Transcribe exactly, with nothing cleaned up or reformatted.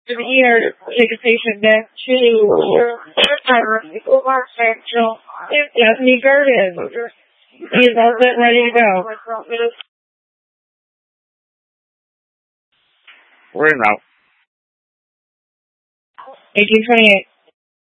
to be here to take a patient back to your Omar Central. Anthony Garden. He's all set ready to go. We're in route. eighteen twenty-eight.